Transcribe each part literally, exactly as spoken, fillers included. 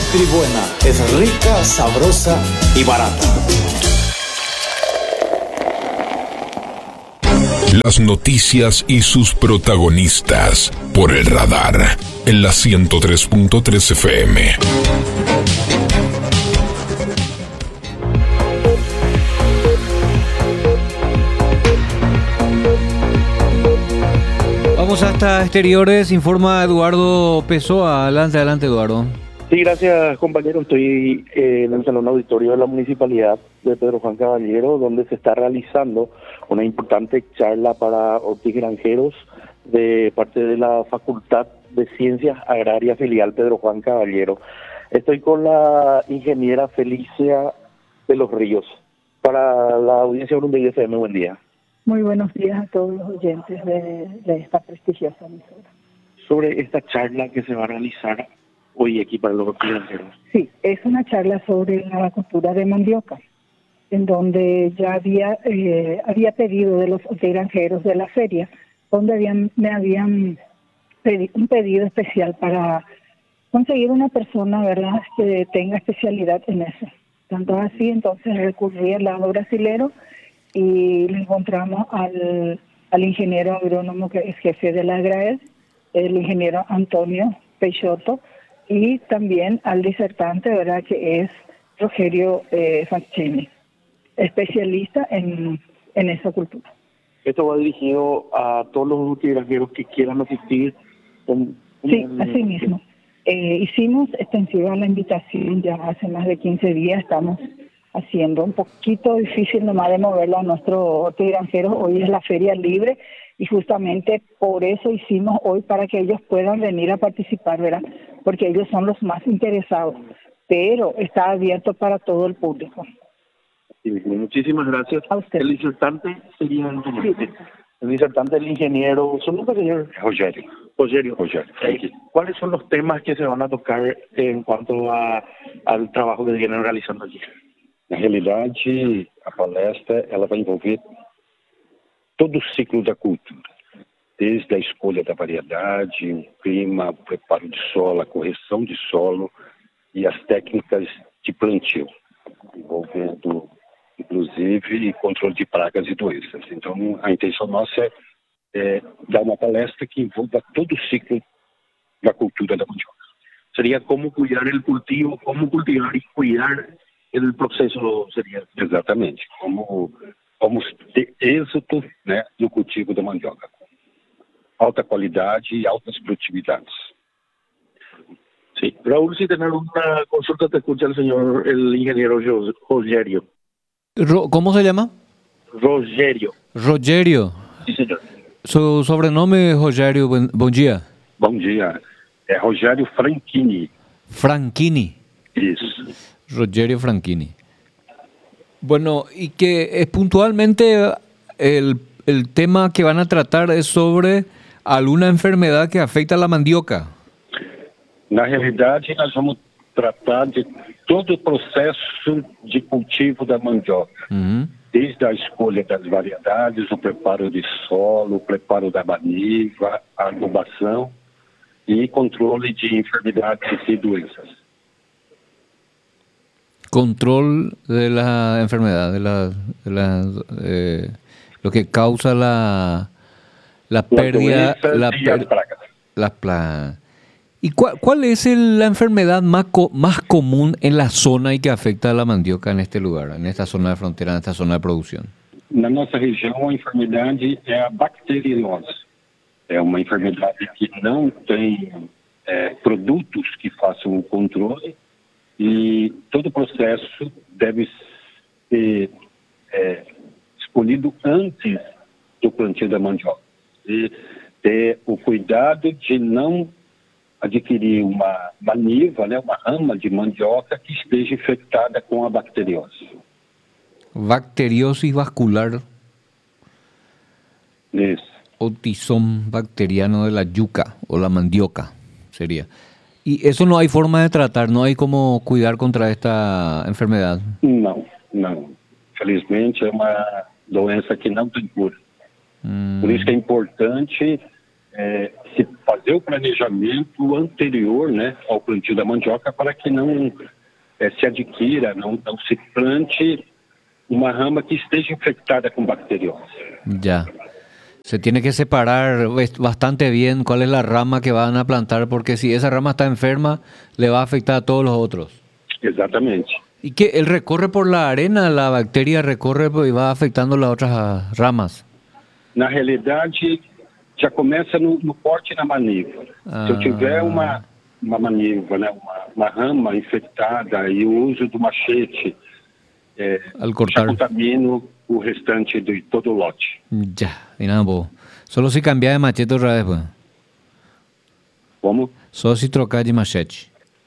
Nutribuena es rica, sabrosa y barata. Las noticias y sus protagonistas por el radar en la ciento tres punto tres F M. Vamos hasta exteriores, informa Eduardo Pessoa. Adelante, adelante, Eduardo. Sí, gracias, compañero. Estoy eh, en el Salón Auditorio de la Municipalidad de Pedro Juan Caballero, donde se está realizando una importante charla para hortigranjeros de parte de la Facultad de Ciencias Agrarias Filial Pedro Juan Caballero. Estoy con la ingeniera Felicia de los Ríos. Para la audiencia Urunday F M, buen día. Muy buenos días a todos los oyentes de, de esta prestigiosa emisora. Sobre esta charla que se va a realizar hoy aquí para los hortigranjeros. Sí, es una charla sobre la cultura de mandioca, en donde ya había eh, había pedido de los hortigranjeros de la feria, donde habían me habían pedido un pedido especial para conseguir una persona, ¿verdad?, que tenga especialidad en eso. Tanto así, entonces recurrí al lado brasilero y le encontramos al, al ingeniero agrónomo que es jefe de la AGRAES, el ingeniero Antonio Peixoto, y también al disertante, ¿verdad?, que es Rogerio eh, Facchini, especialista en, en esa cultura. Esto va dirigido a todos los hortigranjeros que quieran asistir. Con, sí, así mismo. Eh, hicimos extensiva la invitación ya hace más de quince días, estamos haciendo un poquito difícil nomás de moverlo a nuestros hortigranjeros. Hoy es la feria libre y justamente por eso hicimos hoy, para que ellos puedan venir a participar, ¿verdad?, porque ellos son los más interesados, pero está abierto para todo el público. Sí, muchísimas gracias. A usted. El disertante sería el ingeniero. Sí. El disertante del ingeniero, ¿su nombre, señor? Rogerio. Rogerio. Rogerio. ¿Cuáles son los temas que se van a tocar en cuanto a, al trabajo que vienen realizando aquí? Na realidade, a palestra ela vai envolver todo o ciclo da cultura, desde a escolha da variedade, o clima, o preparo de solo, a correção de solo e as técnicas de plantio, envolvendo, inclusive, controle de pragas e doenças. Então, a intenção nossa é, é dar uma palestra que envolva todo o ciclo da cultura da mandioca. Sería cómo cuidar el cultivo, cómo cultivar y cuidar el proceso, sería. Exatamente, como vamos ter êxito, né, no cultivo da mandioca, alta qualidade e altas produtividades. Sí. Raúl, si tener una consulta, te escucha el señor, el ingeniero Rogerio. Ro- ¿Cómo se llama? Rogerio. Rogerio. Sí, señor. Su sobrenome, Rogerio, buen, buen día. Bom dia, é Rogério Franchini. Franchini. Isso. Rogerio Franchini. Bueno, y que es puntualmente el, el tema que van a tratar es sobre alguna enfermedad que afecta a la mandioca. Na realidade, nós vamos tratar de todo o processo de cultivo da mandioca, Uhum. desde a escolha das variedades, o preparo de solo, o preparo da maniva, a adubação e controle de enfermidades e doenças. Control de la enfermedad, de la, de la, eh, lo que causa la, la pérdida, doenças la, e as pragas. la pla- ¿Y cuál, cuál es el- la enfermedad más, co- más común en la zona y que afecta a la mandioca en este lugar, en esta zona de frontera, en esta zona de producción? Na nossa região, a enfermidade é a bacteriose. É uma enfermidade que não tem é, produtos que façam o controle e todo o processo deve ser é, escolhido antes do plantio da mandioca. E ter o cuidado de não adquirir uma maniva, né, uma rama de mandioca que esteja infectada com a bacteriose. Bacteriosis vascular Isso. o tizón bacteriano de la yuca o la mandioca sería. Y eso no hay forma de tratar, no hay cómo cuidar contra esta enfermedad. Não, não. Felizmente é uma doença que não tem cura. Mm, Por isso que é importante é, se fazer o planejamento anterior, né, ao plantio da mandioca para que não é, se adquira, não, não se plante uma rama que esteja infectada com bacteriose. Ya. Se tiene que separar bastante bien cuál es la rama que van a plantar, porque si esa rama está enferma, le va a afectar a todos los otros. Exatamente. ¿Y que él recorre por la arena, la bacteria recorre y va afectando las otras ramas? Na realidade, já começa no, no corte e na maniva. Ah. Se eu tiver uma, uma maniva, né, uma, uma rama infectada e o uso do machete, é, Al cortar. já contamino o restante de todo o lote. Ya, y nada, po. Solo si cambia de machete otra vez, pues. Como? Solo si trocar de machete.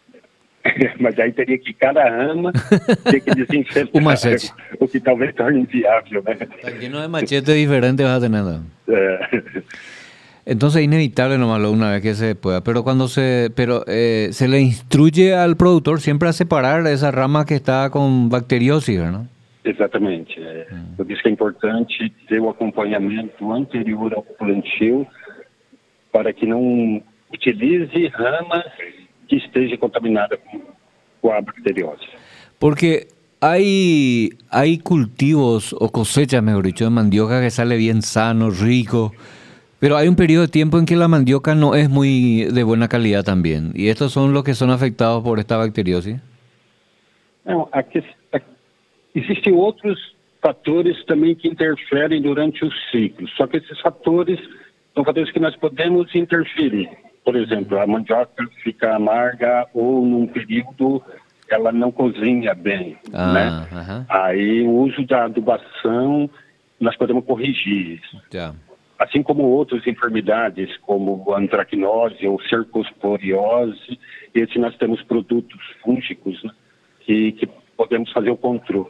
Mas aí teria que cada rama ter que desinfetar, O machete. o que talvez torne inviável, né? Está lleno de machetes diferentes vas a tener. ¿No? É, Entonces es inevitable nomás lo una vez que se pueda. Pero cuando se pero eh, se le instruye al productor siempre a separar esa rama que está con bacteriosis, ¿no? exatamente. É, por isso que é importante ter o acompanhamento anterior ao plantio para que não utilize ramas que esteja contaminada com, com a bacteriose. Porque hay, hay cultivos o cosechas, mejor dicho, de mandioca que sale bien sano, rico, pero hay un periodo de tiempo en que la mandioca no es muy de buena calidad también. Y estos son los que son afectados por esta bacteriosis. Não, aqui, aqui, existem outros fatores também que interferem durante o ciclo, só que esses fatores são fatores que nós podemos interferir. Por exemplo, a mandioca fica amarga ou num período ela não cozinha bem, Ah, né? ajá. Aí o uso da adubação nós podemos corrigir isso. Ya. Assim como outras enfermidades, como antracnose ou cercosporiose, esse nós temos produtos fúngicos, né, que, que podemos fazer o controle.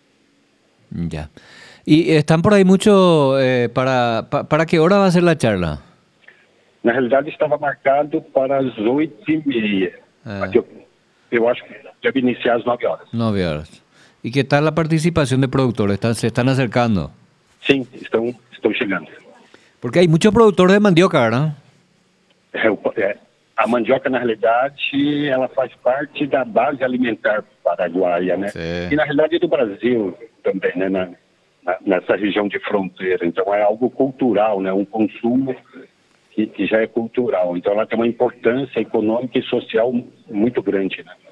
Ya. Y están por ahí mucho, eh, para, pa- ¿para qué hora va a ser la charla? Na realidade, estava marcado para as oito e meia. Ah. Mas Eu, eu acho que deve iniciar às nove horas. Nueve horas. ¿Y qué tal la participación de productores? ¿Están- ¿Se están acercando? Sim, estão, estão chegando. Porque hay muchos productores de mandioca, ¿verdad? É, o- é, a mandioca, na realidade, ela faz parte da base alimentar paraguaia, né? Sim. E, na realidade, do Brasil também, né? Na, na, nessa região de fronteira. Então, é algo cultural, né? Um consumo que, que já é cultural. Então, ela tem uma importância econômica e social muito grande, né?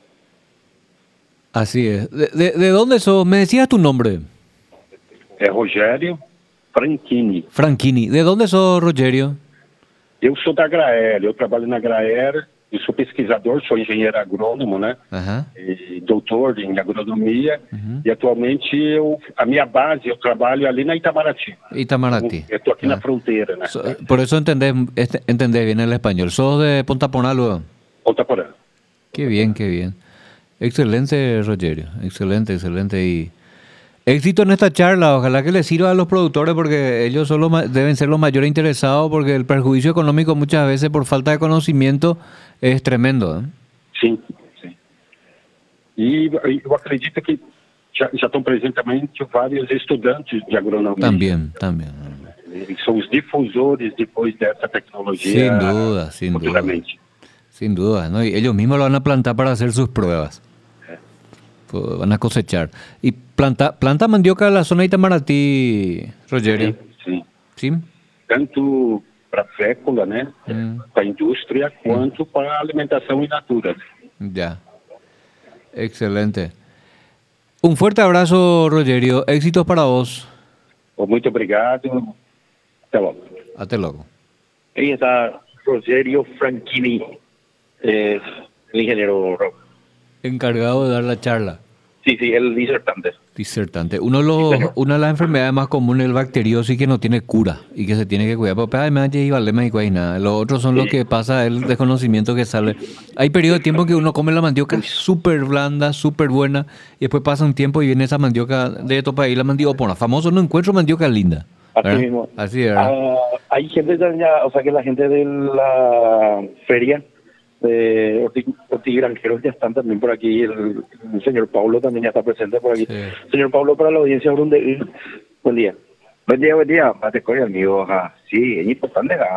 Así es. ¿De, de, de dónde sos? Me decías tu nombre. É Rogério Franchini. Franchini. ¿De dónde sos, Rogerio? Eu sou da Agraer, eu trabalho na Agraer, eu sou pesquisador, sou engenheiro agrônomo, né? Ajá. E doutor em agronomia, e atualmente eu, a minha base, eu trabalho ali na Itamaraty. Itamaraty. Eu estou aqui Ah. na fronteira, né? So- por eso entendés, este- entendés bien el español. ¿Sos de Ponta Poná luego? Ponta Porã. Qué bien, qué bien. Excelente, Rogerio. Excelente, excelente. Y éxito en esta charla. Ojalá que les sirva a los productores porque ellos son los ma- deben ser los mayores interesados porque el perjuicio económico muchas veces por falta de conocimiento es tremendo. ¿eh? Sim, sim. E eu acredito que já, já estão presentes também vários estudantes de agronomia. También, también. E são os difusores depois dessa tecnologia. Sin duda, sin duda. futuramente. Sin duda, ¿no? Y ellos mismos lo van a plantar para hacer sus pruebas. Pues van a cosechar. ¿Y planta, planta mandioca en la zona de Itamaraty, Rogerio? Sim, sim. ¿Sí? Tanto para fécula, né, Hum. para a indústria, quanto para a alimentação in natura. Ya. Excelente. Un fuerte abrazo, Rogerio. Éxitos para vos. Muito obrigado. Até logo. Hasta luego. Ahí está Rogerio Franchini, es el ingeniero Rob. Encargado de dar la charla. Sí, sí, el disertante. Disertante. Uno de los, señor. una de las enfermedades más comunes es el bacteriosis que no tiene cura y que se tiene que cuidar. Pero además ya iba y nada. Los otros son los Sí. que pasa el desconocimiento que sale. Hay periodos de tiempo que uno come la mandioca súper blanda, súper buena, y después pasa un tiempo y viene esa mandioca de estos países, la mandioca. Famoso, no encuentro mandioca linda. Así ¿verdad? mismo. Así es. ¿verdad? Ah, hay gente ya, ya, o sea que la gente de la feria de horti- hortigranjeros ya están también por aquí. El, el señor Pablo también ya está presente por aquí. Sí. Señor Pablo, para la audiencia Brunde, buen día. Buen día, buen día. Mate con amigo. Sí, es importante.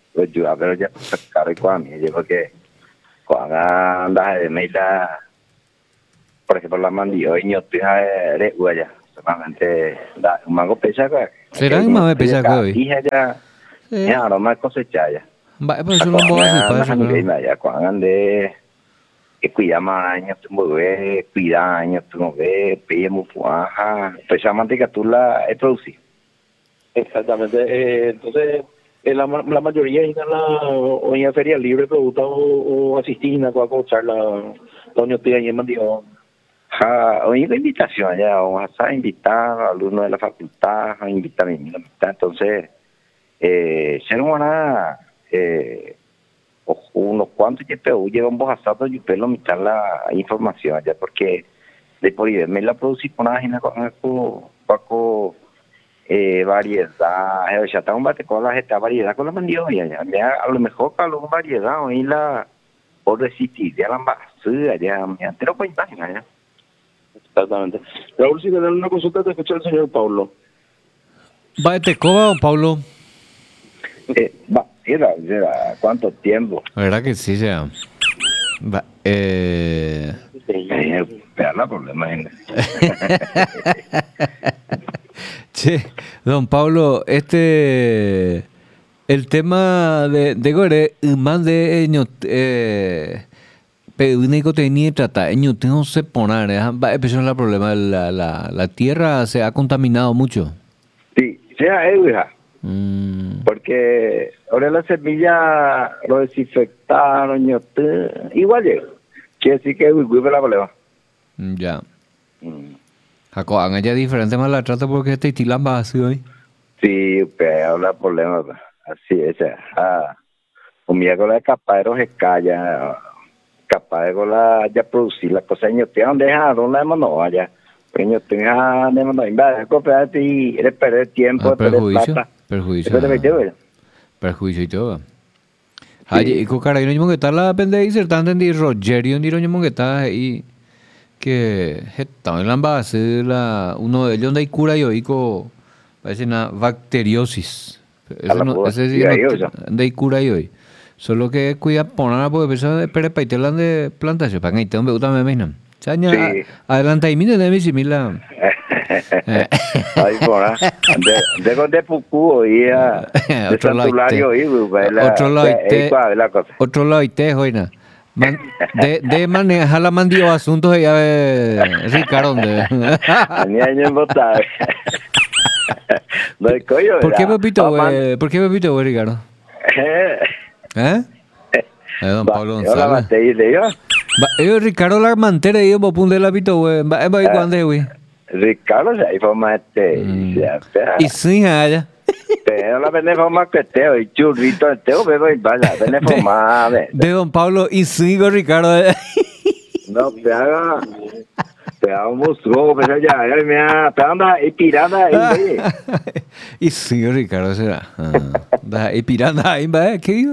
pues yo, pero ya pues caro y cuando yo creo que cuando anda de meita, por ejemplo, la mandío y yo estoy de huella, solamente da un mango pesa que será que más pesa que hoy. Dije ya, ya aroma cosechar ya. Va, pues eso no puedo hacer para eso. Ya cuando ande que cuida más años, tú me ves, cuida años, tú me ves, pide muy fuaja, pues esa manteca tú la he producido. Exactamente. Eh, entonces, eh, la, la mayoría en la o en la feria libre pregunta o, o asistir a coachar la doña Tía y en Mandión. Ja, hoy la invitación ya, vamos a invitar a alumnos de la facultad, a invitar a mi mitad, entonces, eh, se no van a, eh, unos cuantos que P U llevan bojazato y pelo mitad la información ya, porque de por ahí me la producí con una página con Paco. Eh, variedad, ya está un bate con la gente, variedad con la mandioca, ya, ya, a lo mejor para la variedad, hoy la, por resistir, ya la basura, ya, ya, te lo puedo imaginar, ya. Exactamente. Raúl, si le dan una consulta, te escucha el señor Pablo. Va, te coba, don Pablo. Eh, va, mira, mira, ¿cuánto tiempo? La verdad que sí, ya. Va, eh... Eh, pero no problema, Che, don Pablo, este, el tema de, de gore, más de años, eh, pero único tenía trata, años tengo se poner, va, empezó el problema, la, la, la tierra se ha contaminado mucho. Sí, sea, eh, hija. Mm. Porque ahora la semilla lo desinfectaron, igual llega. Quiere decir que es muy la problema. Ya. Mm. Jaco, hagan ya diferente más la trata porque este tilan va así hoy. Sí, pero habla problema, así es. Ah, un miércoles de capaderos es calla, capadero la ya producir las cosas, yo te han dejado una mano allá. Yo te han de mano, invade, copiarte y eres perder tiempo, Ah, perjuicio, plata. perjuicio. Perjuicio. Perjuicio y todo. Ay, y con cara, y no que está la pendeja disertante en Rogerio, en Diroño que está ahí. Que estaba en la base la uno de ellos donde hay cura y oico parece una bacteriosis. Ese no, ese sí no, donde hay cura y hoy. Solo que cuida poner porque persona de pere paitelan de plantación para que te me gusta me mismo. Chaña adelante y mire de mí simila. Ay, por de de de pucu y de santuario y otro lado otro lado y te joina. Man, de, de manejar la mandio asuntos ya ve Ricardo donde ni año votar. No coño. ¿Por qué Pepito, güey? ¿Por qué Pepito, güey, Ricardo? ¿Eh? Eh, don Pablo González. Yo Ricardo la mantera y yo me apunté la pito, güey. Va va cuándo, güey. Ricardo ya informa este. Y sí, allá. Pero la vende forma que teo y churrito teo pero y vaya vende forma de don Pablo y sigo Ricardo. No te haga te haga un monstruo pero ya él me ha anda y piranda ahí y sigo Ricardo será da y piranda ahí va qué digo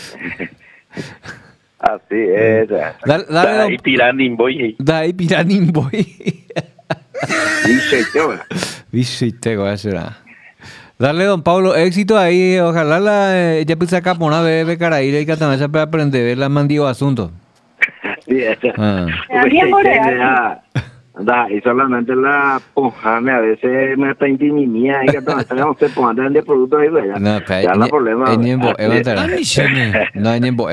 así es da y pirandín boy da y pirandín boy dice teo dice teo será. Dale, don Pablo, éxito ahí. Ojalá la eh, ya puse acá por una vez de Caraíra y que también se puede aprender la mandigo asunto. Sí, eso. Ah. Da, y solamente la pojame a veces me está intimidía y que también tenemos que poner de productos ahí, ¿verdad? No, pero ya no problema. Es ni bo, no hay ni bo,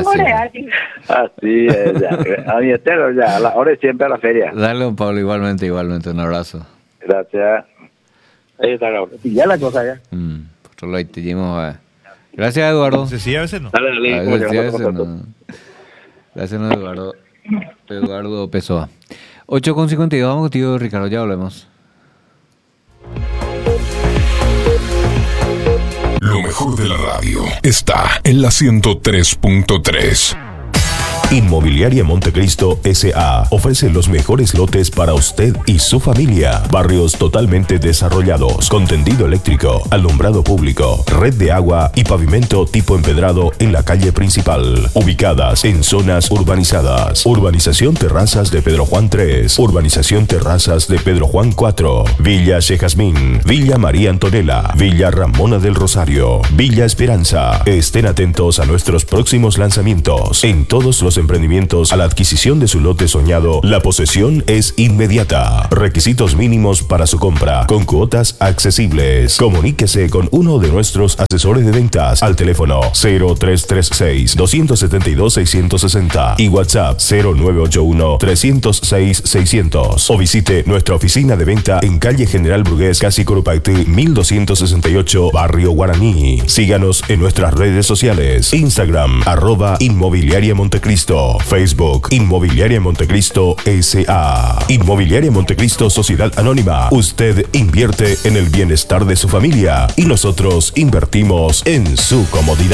así es, ya. A mi estero ya, a la hora siempre a la feria. Dale, don Pablo, igualmente, igualmente, un abrazo. Gracias. Ahí está, Raúl. Y ya la cosa ya. Mm, por lo que a gracias, Eduardo. Sí, a veces no. Dale, dale. A veces, sí, a veces no. Gracias, no, Eduardo. Eduardo Pessoa. ocho con cincuenta y dos, vamos contigo, Ricardo, ya volvemos. Lo mejor de la radio está en la ciento tres punto tres. Inmobiliaria Montecristo S A ofrece los mejores lotes para usted y su familia. Barrios totalmente desarrollados, con tendido eléctrico, alumbrado público, red de agua y pavimento tipo empedrado en la calle principal. Ubicadas en zonas urbanizadas. Urbanización Terrazas de Pedro Juan tres. Urbanización Terrazas de Pedro Juan cuatro. Villa Chejazmín. Villa María Antonella. Villa Ramona del Rosario. Villa Esperanza. Estén atentos a nuestros próximos lanzamientos. En todos los emprendimientos, a la adquisición de su lote soñado, la posesión es inmediata. Requisitos mínimos para su compra, con cuotas accesibles. Comuníquese con uno de nuestros asesores de ventas al teléfono cero tres tres seis, dos siete dos, seis seis cero y WhatsApp cero nueve ocho uno, tres cero seis, seiscientos. O visite nuestra oficina de venta en calle General Brugués, Casi Corupactí, mil doscientos sesenta y ocho, Barrio Guaraní. Síganos en nuestras redes sociales: Instagram, arroba Inmobiliaria Montecristo, Facebook, Inmobiliaria Montecristo S A. Inmobiliaria Montecristo Sociedad Anónima. Usted invierte en el bienestar de su familia y nosotros invertimos en su comodidad.